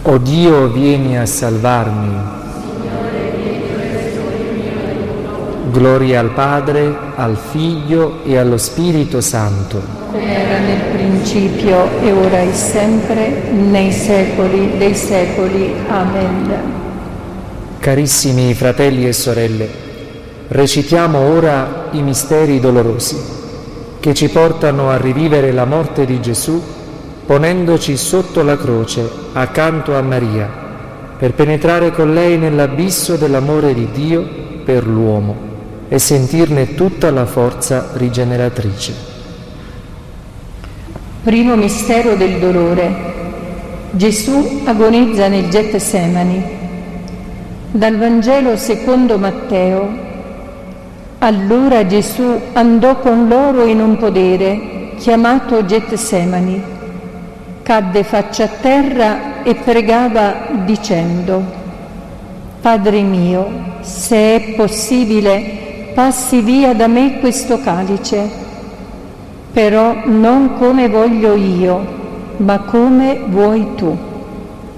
O Dio, vieni a salvarmi. Gloria al Padre, al Figlio e allo Spirito Santo. Come era nel principio e ora e sempre, nei secoli dei secoli. Amen. Carissimi fratelli e sorelle, recitiamo ora i misteri dolorosi che ci portano a rivivere la morte di Gesù, ponendoci sotto la croce accanto a Maria, per penetrare con lei nell'abisso dell'amore di Dio per l'uomo e sentirne tutta la forza rigeneratrice. Primo mistero del dolore. Gesù agonizza nel Getsemani. Dal Vangelo secondo Matteo. Allora Gesù andò con loro in un podere chiamato Getsemani. Cadde faccia a terra e pregava dicendo: Padre mio, se è possibile, passi via da me questo calice, però non come voglio io, ma come vuoi tu.